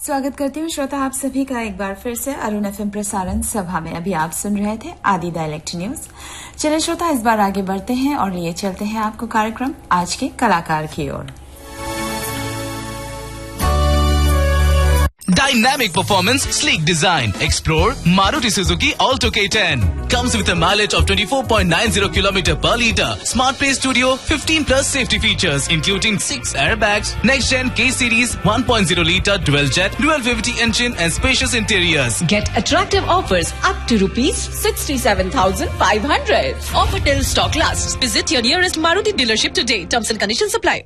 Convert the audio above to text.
स्वागत करती हूँ श्रोता आप सभी का एक बार फिर से अरुण एफएम प्रसारण सभा में। अभी आप सुन रहे थे आदि डायलेक्ट न्यूज। चलिए श्रोता, इस बार आगे बढ़ते हैं और लिए चलते हैं आपको कार्यक्रम आज के कलाकार की ओर। Dynamic performance, sleek design. Explore Maruti Suzuki Alto K10. Comes with a mileage of 24.90 km per litre. Smart Play Studio, 15 plus safety features, including 6 airbags, next gen K Series 1.0 litre dual jet, dual VVT engine, and spacious interiors. Get attractive offers up to rupees 67,500. Offer till stock lasts. Visit your nearest Maruti dealership today. Terms and conditions apply.